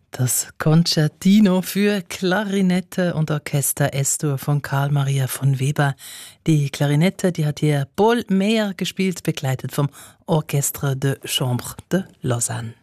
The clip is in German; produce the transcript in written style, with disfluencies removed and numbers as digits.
Das Concertino für Klarinette und Orchester S-Dur von Carl Maria von Weber. Die Klarinette, die hat hier Paul Meyer gespielt, begleitet vom Orchestre de Chambre de Lausanne.